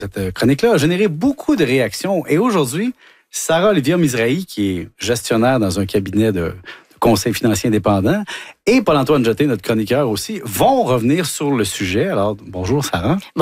Cette chronique-là a généré beaucoup de réactions. Et aujourd'hui, Sarah Olivia Mizrahi, qui est gestionnaire dans un cabinet de conseil financier indépendant, et Paul-Antoine Jeté, notre chroniqueur aussi, vont revenir sur le sujet. Alors, bonjour Sarah.